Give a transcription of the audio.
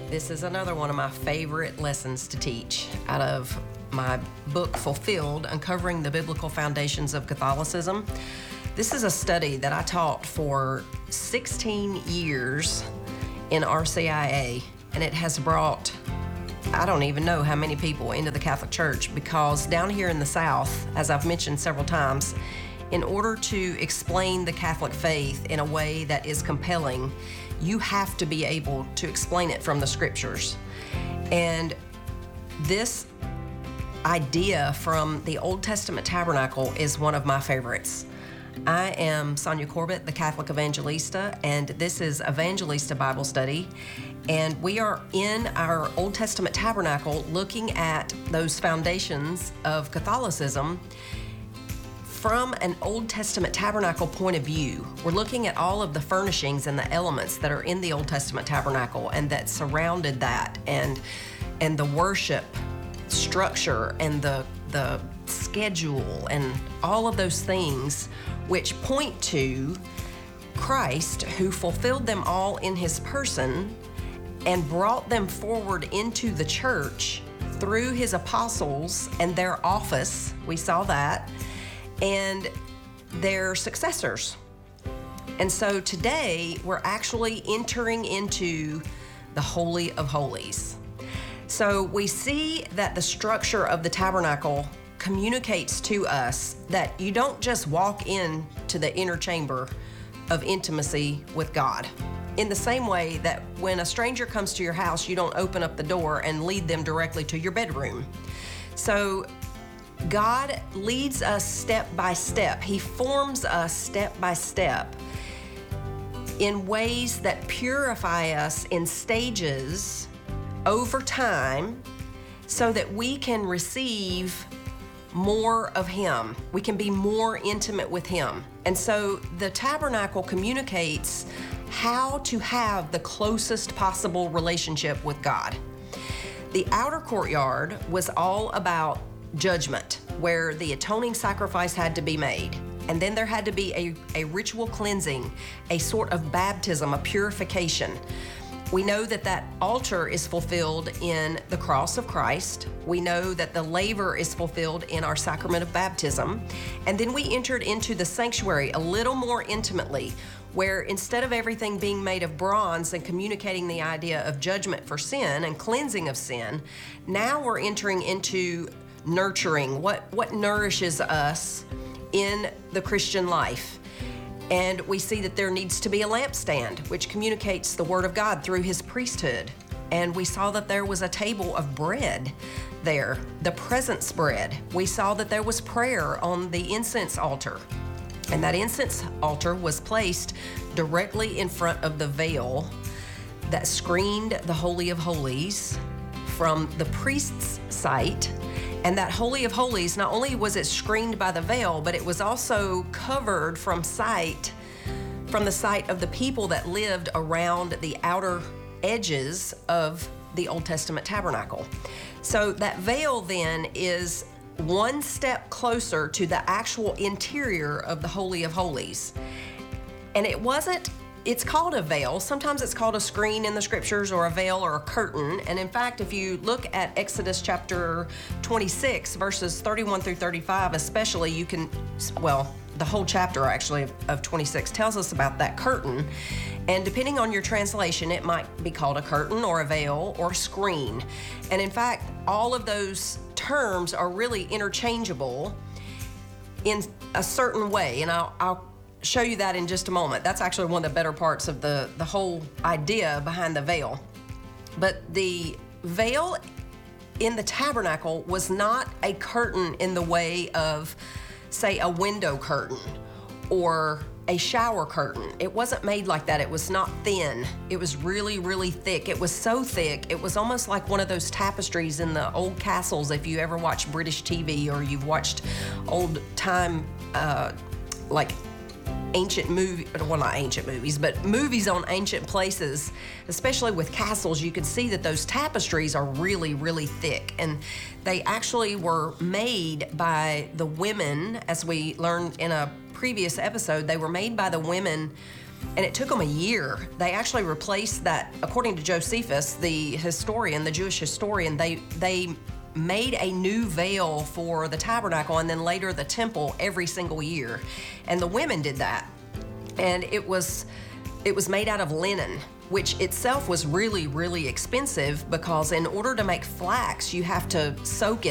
This is another one of my favorite lessons to teach out of my book, Fulfilled, Uncovering the Biblical Foundations of Catholicism. This is a study that I taught for 16 years in RCIA, and it has brought, I don't even know how many people into the Catholic Church, because down here in the South, as I've mentioned several times, in order to explain the Catholic faith in a way that is compelling, you have to be able to explain it from the scriptures. And this idea from the Old Testament tabernacle is one of my favorites. I am Sonia Corbett, the Catholic Evangelista, and this is Evangelista Bible Study. And we are in our Old Testament tabernacle looking at those foundations of Catholicism from an Old Testament tabernacle point of view. We're looking at all of the furnishings and the elements that are in the Old Testament tabernacle and that surrounded that, and the worship structure and the schedule and all of those things which point to Christ, who fulfilled them all in his person and brought them forward into the church through his apostles and their office, we saw that, and their successors. And so today we're actually entering into the Holy of Holies. So we see that the structure of the tabernacle communicates to us that you don't just walk into the inner chamber of intimacy with God. In the same way that when a stranger comes to your house, you don't open up the door and lead them directly to your bedroom. So God leads us step by step. He forms us step by step in ways that purify us in stages over time so that we can receive more of him. We can be more intimate with him. And so the tabernacle communicates how to have the closest possible relationship with God. The outer courtyard was all about judgment, where the atoning sacrifice had to be made. And then there had to be a ritual cleansing, a sort of baptism, a purification. We know that that altar is fulfilled in the cross of Christ. We know that the laver is fulfilled in our sacrament of baptism. And then we entered into the sanctuary a little more intimately, where instead of everything being made of bronze and communicating the idea of judgment for sin and cleansing of sin, now we're entering into nurturing, what nourishes us in the Christian life. And we see that there needs to be a lampstand, which communicates the Word of God through his priesthood. And we saw that there was a table of bread there, the presence bread. We saw that there was prayer on the incense altar. And that incense altar was placed directly in front of the veil that screened the Holy of Holies from the priest's sight. And that Holy of Holies, not only was it screened by the veil, but it was also covered from the sight of the people that lived around the outer edges of the Old Testament tabernacle. So that veil then is one step closer to the actual interior of the Holy of Holies. And it's called a veil. Sometimes it's called a screen in the scriptures, or a veil, or a curtain. And in fact, if you look at Exodus chapter 26, verses 31 through 35 especially, the whole chapter actually of 26 tells us about that curtain. And depending on your translation, it might be called a curtain or a veil or a screen. And in fact, all of those terms are really interchangeable in a certain way. And I'll show you that in just a moment. That's actually one of the better parts of the whole idea behind the veil. But the veil in the tabernacle was not a curtain in the way of, say, a window curtain or a shower curtain. It wasn't made like that. It was not thin. It was really, really thick. It was so thick, it was almost like one of those tapestries in the old castles. If you ever watch British TV, or you've watched old time, like ancient movie, well, not ancient movies, but movies on ancient places, especially with castles, you can see that those tapestries are really, really thick. And they actually were made by the women, as we learned in a previous episode. They were made by the women And it took them a year. They actually replaced that, according to Josephus, the historian, the Jewish historian, they made a new veil for the tabernacle and then later the temple every single year. And the women did that. And it was made out of linen, which itself was really, really expensive, because in order to make flax, you have to soak it